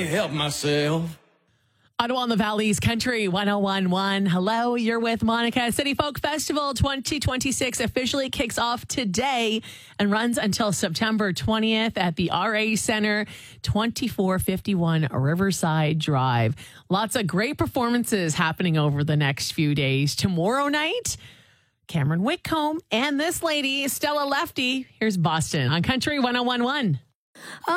help myself. Ottawa in the Valley's Country 1011. Hello, you're with Monica. City Folk Festival 2026 officially kicks off today and runs until September 20th at the RA Center, 2451 Riverside Drive. Lots of great performances happening over the next few days. Tomorrow night, Cameron Whitcomb and this lady, Stella Lefty. Here's Boston on Country 1011.